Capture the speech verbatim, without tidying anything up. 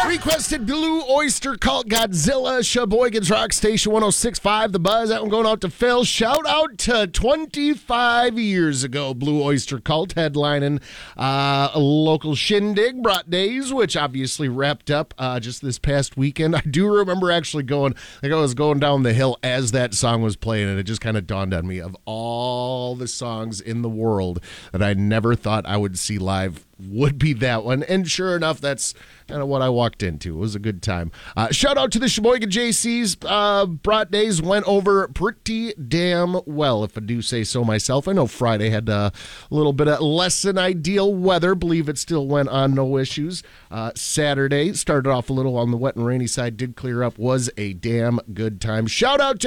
Requested Blue Oyster Cult Godzilla, Sheboygan's Rock Station one oh six point five, The Buzz. That one going out to Phil. Shout out to twenty-five years ago, Blue Oyster Cult headlining uh, a local shindig, Brat Days, which obviously wrapped up uh, just this past weekend. I do remember actually going, like I was going down the hill as that song was playing, and it just kind of dawned on me of all the songs in the world that I never thought I would see live would be that one. And sure enough, that's kind of what I walked into. It was a good time. Uh, shout out to the Sheboygan J Cs. Uh, Brat Days went over pretty damn well, if I do say so myself. I know Friday had a little bit of less than ideal weather. Believe it still went on, no issues. Uh, Saturday started off a little on the wet and rainy side, did clear up, was a damn good time. Shout out to